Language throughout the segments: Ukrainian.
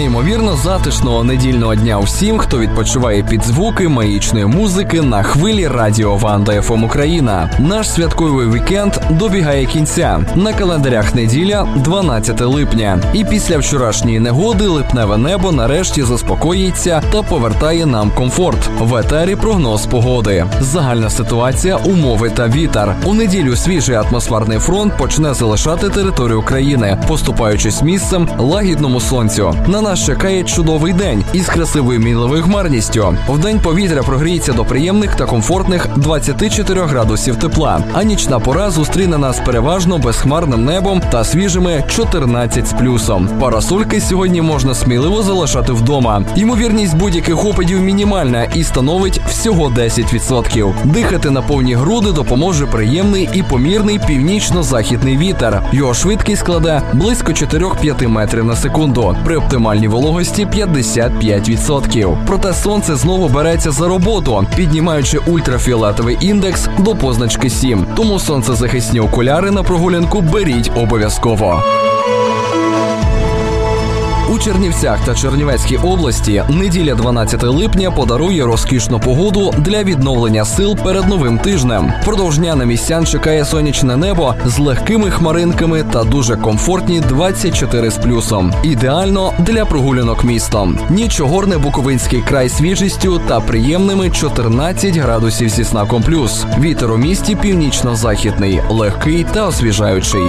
неймовірно затишного недільного дня усім, хто відпочиває під звуки магічної музики на хвилі Радіо Ванда ФМ Україна. Наш святковий вікенд добігає кінця. На календарях неділя 12 липня. І після вчорашньої негоди липневе небо нарешті заспокоїться та повертає нам комфорт. В етері прогноз погоди. Загальна ситуація, умови та вітер. У неділю свіжий атмосферний фронт почне залишати територію країни, поступаючись місцем лагідному сонцю. На нас чекає чудовий день із красивою мінливою хмарністю. Вдень повітря прогріється до приємних та комфортних 24 градусів тепла, а нічна пора зустріне нас переважно безхмарним небом та свіжими 14 з плюсом. Парасольки сьогодні можна сміливо залишати вдома. Ймовірність будь-яких опадів мінімальна і становить всього 10%. Дихати на повні груди допоможе приємний і помірний північно-західний вітер. Його швидкість складе близько 4-5 метрів на секунду. При оптимальній вологості 55%. Проте сонце знову береться за роботу, піднімаючи ультрафіолетовий індекс до позначки 7. Тому сонцезахисні окуляри на прогулянку беріть обов'язково. У Чернівцях та Чернівецькій області неділя 12 липня подарує розкішну погоду для відновлення сил перед новим тижнем. Впродовж дня на містян чекає сонячне небо з легкими хмаринками та дуже комфортні 24 з плюсом. Ідеально для прогулянок містом. Ніч огорне Буковинський край свіжістю та приємними 14 градусів зі знаком плюс. Вітер у місті північно-західний, легкий та освіжаючий.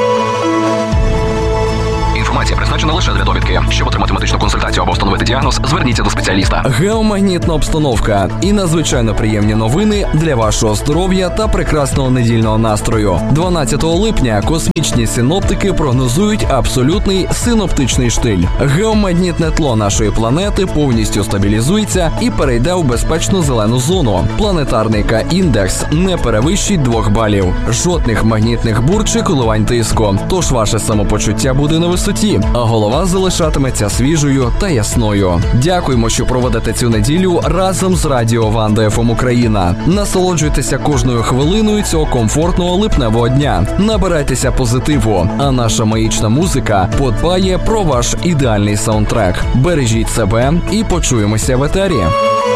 Інформація призначена лише для довідки. Щоб отримати медичну консультацію або встановити діагноз, зверніться до спеціаліста. Геомагнітна обстановка і надзвичайно приємні новини для вашого здоров'я та прекрасного недільного настрою. 12 липня космічні синоптики прогнозують абсолютний синоптичний штиль. Геомагнітне тло нашої планети повністю стабілізується і перейде у безпечну зелену зону. Планетарний К-індекс не перевищить 2 балів. Жодних магнітних бур чи коливань тиску. Тож ваше самопочуття буде на висоті, а голова залишатиметься свіжою та ясною. Дякуємо, що проведете цю неділю разом з Радіо Ванда ФМ Україна. Насолоджуйтеся кожною хвилиною цього комфортного липневого дня. Набирайтеся позитиву, а наша магічна музика подбає про ваш ідеальний саундтрек. Бережіть себе і почуємося в етері.